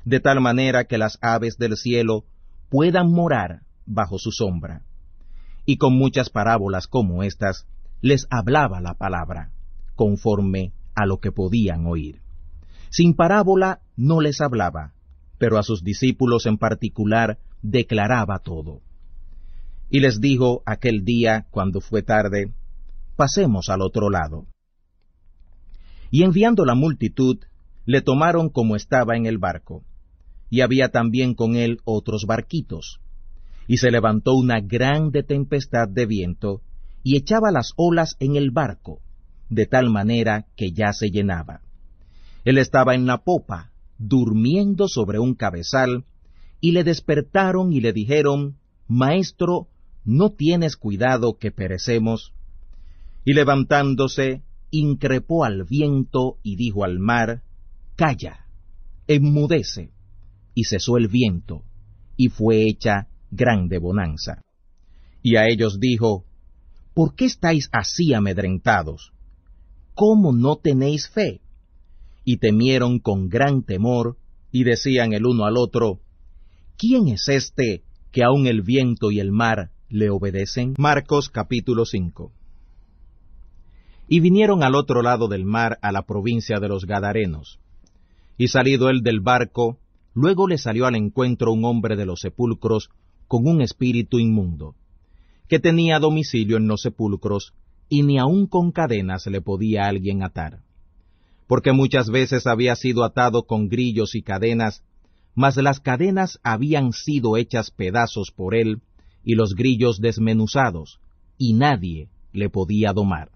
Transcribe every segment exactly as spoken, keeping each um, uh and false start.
de tal manera que las aves del cielo puedan morar bajo su sombra. Y con muchas parábolas como estas, les hablaba la palabra, conforme a lo que podían oír. Sin parábola no les hablaba, pero a sus discípulos en particular declaraba todo. Y les dijo aquel día, cuando fue tarde, pasemos al otro lado. Y enviando la multitud, le tomaron como estaba en el barco, y había también con él otros barquitos. Y se levantó una grande tempestad de viento, y echaba las olas en el barco, de tal manera que ya se llenaba. Él estaba en la popa, durmiendo sobre un cabezal, y le despertaron y le dijeron, Maestro, ¿no tienes cuidado que perecemos? Y levantándose, increpó al viento y dijo al mar, Calla, enmudece. Y cesó el viento, y fue hecha grande bonanza. Y a ellos dijo, ¿por qué estáis así amedrentados? ¿Cómo no tenéis fe? Y temieron con gran temor, y decían el uno al otro, ¿quién es este que aun el viento y el mar le obedecen? Marcos capítulo cinco. Y vinieron al otro lado del mar a la provincia de los Gadarenos. Y salido él del barco, luego le salió al encuentro un hombre de los sepulcros con un espíritu inmundo, que tenía domicilio en los sepulcros, y ni aun con cadenas le podía alguien atar. Porque muchas veces había sido atado con grillos y cadenas, mas las cadenas habían sido hechas pedazos por él, y los grillos desmenuzados, y nadie le podía domar.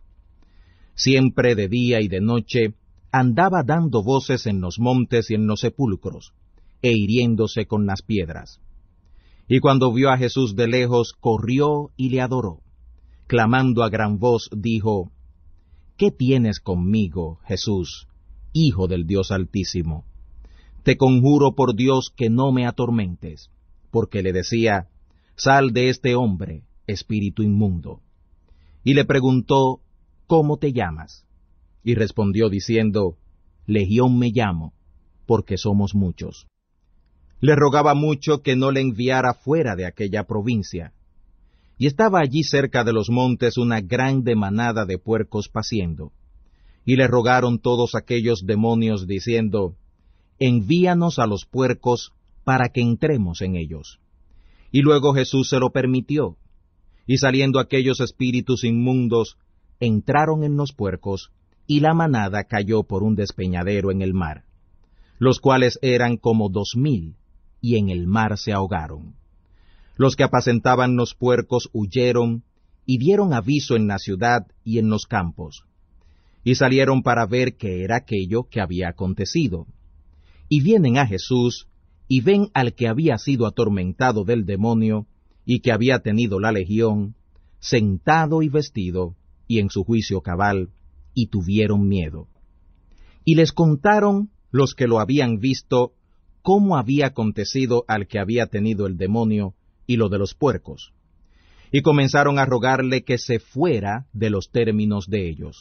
Siempre de día y de noche andaba dando voces en los montes y en los sepulcros, e hiriéndose con las piedras. Y cuando vio a Jesús de lejos, corrió y le adoró. Clamando a gran voz, dijo, ¿qué tienes conmigo, Jesús, Hijo del Dios Altísimo? Te conjuro por Dios que no me atormentes, porque le decía, sal de este hombre, espíritu inmundo. Y le preguntó, ¿cómo te llamas? Y respondió diciendo, Legión me llamo, porque somos muchos. Le rogaba mucho que no le enviara fuera de aquella provincia. Y estaba allí cerca de los montes una grande manada de puercos paciendo. Y le rogaron todos aquellos demonios diciendo, envíanos a los puercos para que entremos en ellos. Y luego Jesús se lo permitió. Y saliendo aquellos espíritus inmundos, entraron en los puercos, y la manada cayó por un despeñadero en el mar, los cuales eran como dos mil, y en el mar se ahogaron. Los que apacentaban los puercos huyeron, y dieron aviso en la ciudad y en los campos, y salieron para ver qué era aquello que había acontecido. Y vienen a Jesús, y ven al que había sido atormentado del demonio, y que había tenido la legión, sentado y vestido, y en su juicio cabal, y tuvieron miedo. Y les contaron los que lo habían visto, cómo había acontecido al que había tenido el demonio, y lo de los puercos. Y comenzaron a rogarle que se fuera de los términos de ellos.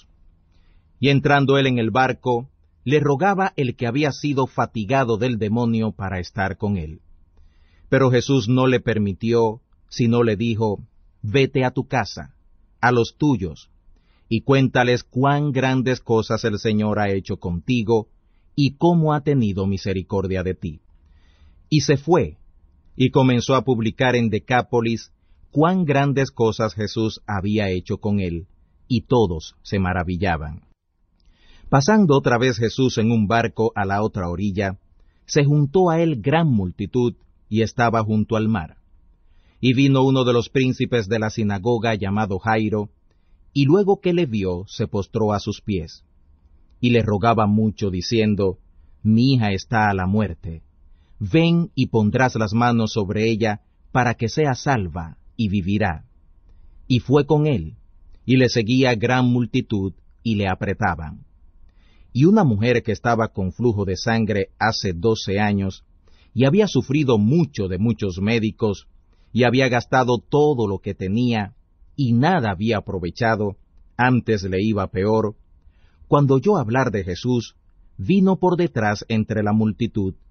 Y entrando él en el barco, le rogaba el que había sido fatigado del demonio para estar con él. Pero Jesús no le permitió, sino le dijo, vete a tu casa, a los tuyos, y cuéntales cuán grandes cosas el Señor ha hecho contigo, y cómo ha tenido misericordia de ti. Y se fue, y comenzó a publicar en Decápolis cuán grandes cosas Jesús había hecho con él, y todos se maravillaban. Pasando otra vez Jesús en un barco a la otra orilla, se juntó a él gran multitud, y estaba junto al mar. Y vino uno de los príncipes de la sinagoga llamado Jairo, y luego que le vio, se postró a sus pies, y le rogaba mucho, diciendo, mi hija está a la muerte. Ven y pondrás las manos sobre ella, para que sea salva, y vivirá. Y fue con él, y le seguía gran multitud, y le apretaban. Y una mujer que estaba con flujo de sangre hace doce años, y había sufrido mucho de muchos médicos, y había gastado todo lo que tenía, y nada había aprovechado, antes le iba peor, cuando oyó hablar de Jesús, vino por detrás entre la multitud,